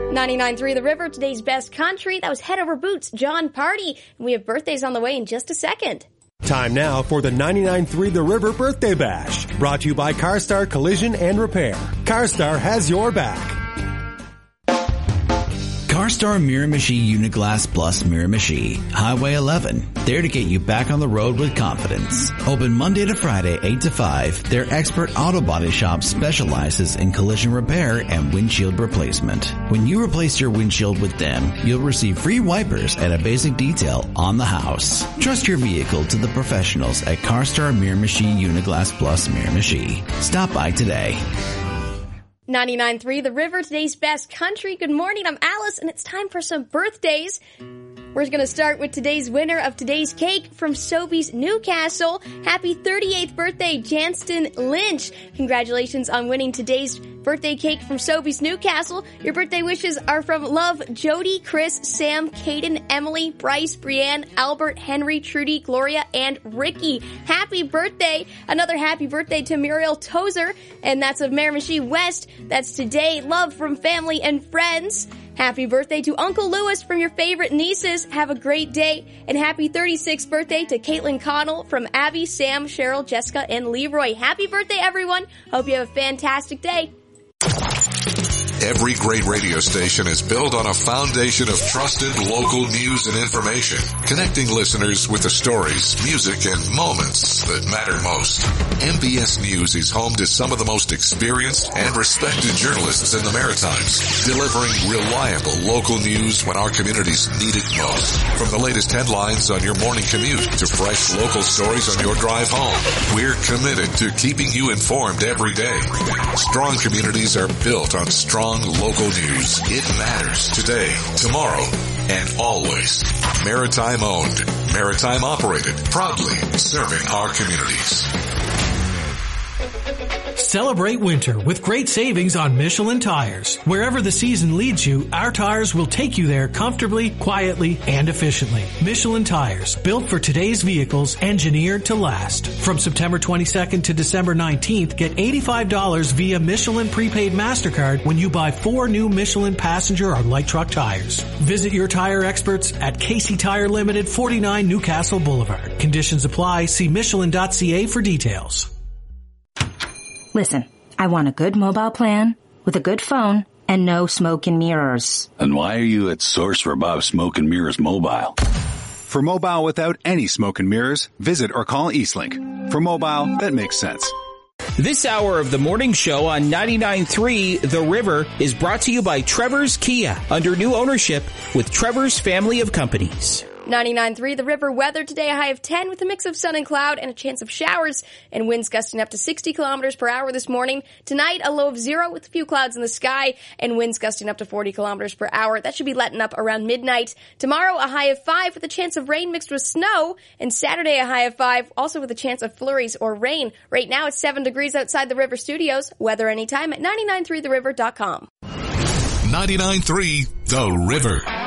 99.3 The River, today's best country. That was Head Over Boots, John Party. And we have birthdays on the way in just a second. Time now for the 99.3 The River Birthday Bash. Brought to you by CarStar Collision and Repair. CarStar has your back. CarStar Miramichi Uniglass Plus Miramichi, Highway 11, there to get you back on the road with confidence. Open Monday to Friday, 8 to 5. Their expert auto body shop specializes in collision repair and windshield replacement. When you replace your windshield with them, you'll receive free wipers at a basic detail on the house. Trust your vehicle to the professionals at CarStar Miramichi Uniglass Plus Miramichi. Stop by today. 99.3 The River, today's best country. Good morning, I'm Alice, and it's time for some birthdays. We're going to start with today's winner of today's cake from Sobeys Newcastle. Happy 38th birthday, Janston Lynch. Congratulations on winning today's birthday cake from Sobeys Newcastle. Your birthday wishes are from Love, Jody, Chris, Sam, Caden, Emily, Bryce, Brianne, Albert, Henry, Trudy, Gloria, and Ricky. Happy birthday. Another happy birthday to Muriel Tozer, and that's of Miramichi West. That's today. Love from family and friends. Happy birthday to Uncle Lewis from your favorite nieces. Have a great day. And happy 36th birthday to Caitlin Connell from Abby, Sam, Cheryl, Jessica, and Leroy. Happy birthday, everyone. Hope you have a fantastic day. Every great radio station is built on a foundation of trusted local news and information, connecting listeners with the stories, music, and moments that matter most. MBS News is home to some of the most experienced and respected journalists in the Maritimes, delivering reliable local news when our communities need it most. From the latest headlines on your morning commute to fresh local stories on your drive home, we're committed to keeping you informed every day. Strong communities are built on strong local news. It matters today, tomorrow, and always. Maritime owned, maritime operated, proudly serving our communities. Celebrate winter with great savings on Michelin tires. Wherever the season leads you, our tires will take you there comfortably, quietly, and efficiently. Michelin tires, built for today's vehicles, engineered to last. From September 22nd to December 19th, get $85 via Michelin prepaid MasterCard when you buy 4 new Michelin passenger or light truck tires. Visit your tire experts at Casey Tire Limited, 49 Newcastle Boulevard. Conditions apply. See Michelin.ca for details. Listen, I want a good mobile plan with a good phone and no smoke and mirrors. And why are you at Source for Bob Smoke and Mirrors Mobile? For mobile without any smoke and mirrors, visit or call Eastlink. For mobile, that makes sense. This hour of the morning show on 99.3 The River is brought to you by Trevor's Kia, under new ownership with Trevor's family of companies. 99.3 The River weather today, a high of 10 with a mix of sun and cloud and a chance of showers and winds gusting up to 60 kilometers per hour this morning. Tonight, a low of 0 with a few clouds in the sky and winds gusting up to 40 kilometers per hour. That should be letting up around midnight. Tomorrow, a high of 5 with a chance of rain mixed with snow, and Saturday, a high of 5 also with a chance of flurries or rain. Right now, it's 7 degrees outside the River Studios. Weather anytime at 993theriver.com. 99.3 The River.